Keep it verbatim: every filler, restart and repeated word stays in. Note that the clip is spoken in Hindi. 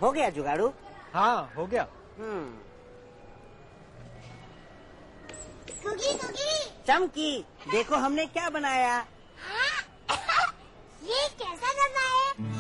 हो गया जुगाड़ू? हाँ हो गया। हम्म। कुकी कुकी चमकी, देखो हमने क्या बनाया। हाँ? ये कैसा डब्बा है?